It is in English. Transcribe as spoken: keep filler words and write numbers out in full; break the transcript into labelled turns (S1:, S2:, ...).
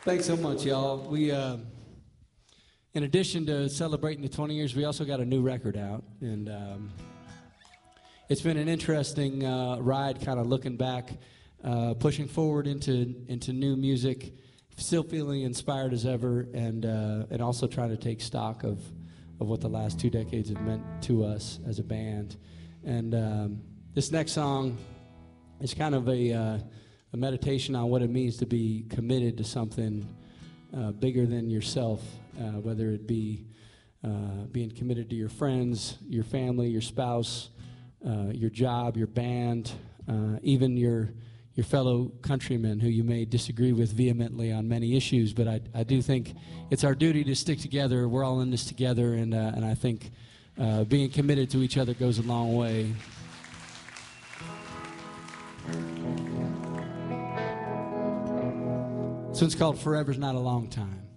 S1: Thanks so much, y'all. We, uh, in addition to celebrating the twenty years, we also got a new record out, and um, it's been an interesting uh, ride, kind of looking back, uh, pushing forward into into new music, still feeling inspired as ever, and uh, and also trying to take stock of of what the last two decades have meant to us as a band. And um, this next song is kind of a uh, a meditation on what it means to be committed to something uh, bigger than yourself, uh, whether it be uh, being committed to your friends, your family, your spouse, uh, your job, your band, uh, even your your fellow countrymen who you may disagree with vehemently on many issues. But I, I do think it's our duty to stick together. We're all in this together, and uh, and I think uh, being committed to each other goes a long way. This one's called Forever's Not a Long Time.